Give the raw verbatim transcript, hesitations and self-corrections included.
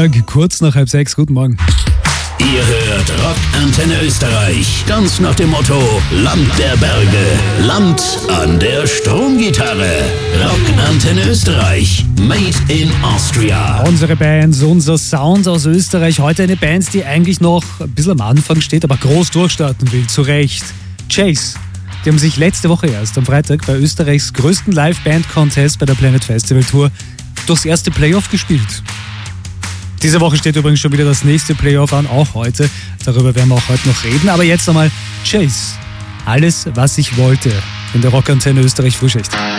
Berg, kurz nach halb sechs. Guten Morgen. Ihr hört Rockantenne Österreich, ganz nach dem Motto Land der Berge, Land an der Stromgitarre. Rockantenne Österreich, made in Austria. Unsere Bands, unser Sound aus Österreich. Heute eine Band, die eigentlich noch ein bisschen am Anfang steht, aber groß durchstarten will, zu Recht. Chase. Die haben sich letzte Woche erst am Freitag bei Österreichs größten Live-Band-Contest bei der Planet Festival Tour durchs erste Playoff gespielt. Diese Woche steht übrigens schon wieder das nächste Playoff an, auch heute. Darüber werden wir auch heute noch reden. Aber jetzt einmal Chase. Alles, was ich wollte in der Rockantenne Österreich Frühschicht.